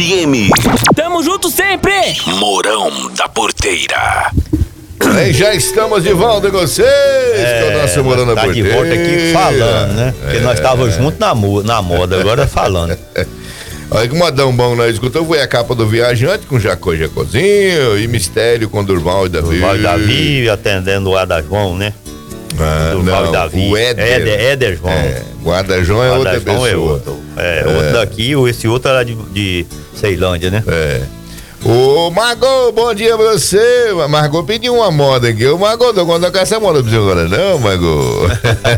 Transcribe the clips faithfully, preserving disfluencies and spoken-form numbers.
M. Tamo junto sempre! Mourão da Porteira. Aí já estamos de volta com vocês, É, com a nossa Mourão da tá Porteira. de volta aqui falando, né? Porque É. nós estávamos juntos na, mo- na moda, agora falando. Olha que modão bom nós escutamos, foi a capa do Viajante com Jacó Jacozinho e Mistério com Durval e Davi. Durval e Davi atendendo o Ada João, né? Ah, Durval não, e Davi. o Éder. Éder, Éder João. É, Guarda João é O outra Ada João pessoa. é outro. É, outro daqui, o- esse outro era de, de Ceilândia, né? É. Ô, Margot, bom dia pra você. A Margot pediu uma moda aqui. Ô, Margot, tô contando com essa moda pra você agora, não, Margot?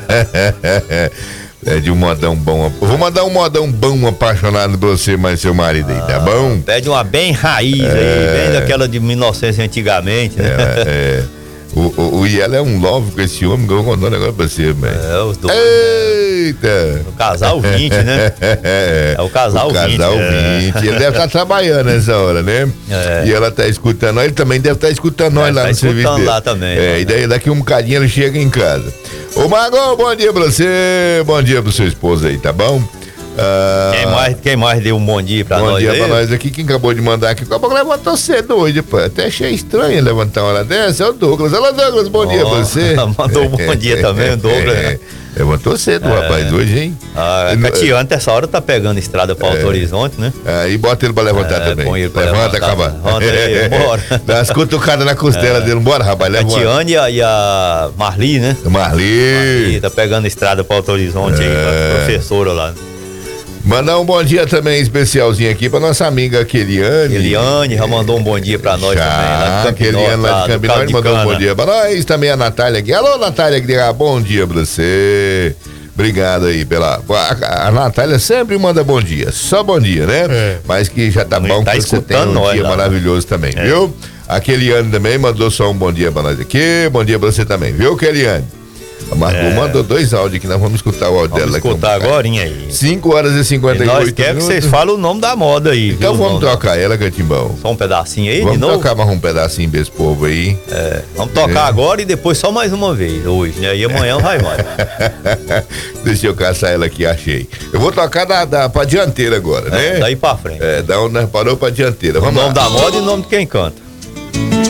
É de um modão bom. Eu vou mandar um modão bom apaixonado pra você, mais seu marido aí, tá bom? Pede uma bem raiz aí, bem daquela de mil e novecentos antigamente, né? É, é. O, o, o Iela é um love com esse homem que eu vou contar um negócio pra você, velho. É, os dois. Eita! O casal vinte, né? É, É o casal o vinte. casal é. vinte. Ele deve estar trabalhando nessa hora, né? É. E ela tá escutando nós, ele também deve estar escutando nós É, lá tá no serviço escutando dele. lá também, É, né? e daí daqui um bocadinho ele chega em casa. Ô, Margot, bom dia pra você, bom dia pro seu esposo aí, tá bom? Ah, Quem mais, quem mais deu um bom dia pra bom nós dia aí? pra nós aqui, quem acabou de mandar aqui. O Caboclo levantou cedo hoje, pô. Até achei estranho ele levantar uma hora dessa. É o Douglas. Alô, Douglas, bom dia pra você. Mandou um bom dia também, o Douglas. É, levantou cedo, É. rapaz, hoje, hein? Ah, Ele- a Catiane, essa hora, tá pegando estrada pra Alto Horizonte, né? Aí bota ele pra levantar É, também. põe ele pra Levanta, levantar. acaba. Levanta aí, bora. Dá umas cutucadas na costela dele. Bora, rapaz, A levanta. Catiane e a, e a Marli, né? Marli. E tá pegando estrada pra Alto Horizonte aí, É. a professora lá. Mandar um bom dia também especialzinho aqui pra nossa amiga Keliane. Eliane já mandou um bom dia pra nós também. Lá Já, de Keliane Campinós, lá de do Campinós Caldo de mandou um bom Cana. dia pra nós. Também a Natália aqui. Alô, Natália, que diga bom dia pra você. Obrigado aí pela. A, a Natália sempre manda bom dia, só bom dia, né? É. Mas que já tá Ele bom tá que você tem escutando um nós dia lá. maravilhoso também, É. viu? A Keliane também mandou só um bom dia pra nós aqui. Bom dia pra você também, viu, Keliane? A Margot É. mandou dois áudios aqui, nós vamos escutar o áudio Vamos dela aqui. escutar agora aí. cinco horas e cinquenta E e nós oito queremos que minutos. vocês falem o nome da moda aí, Então viu? vamos Não- tocar ela, Catimbão. Só um pedacinho aí Vamos de novo? tocar mais um pedacinho desse povo aí. É, vamos tocar É. agora e depois só mais uma vez, hoje, né? E amanhã vai mais. Deixa eu caçar ela aqui, achei. Eu vou tocar da, da, pra dianteira agora, né? É, daí pra frente. É, da onde nós parou pra dianteira. O Vamos nome lá. da moda e o nome de quem canta.